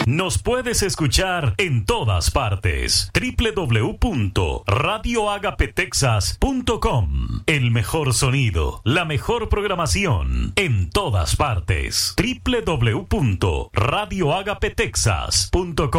Nos puedes escuchar en todas partes. www.radioagapetexas.com. El mejor sonido, la mejor programación en todas partes. www.radioagapetexas.com.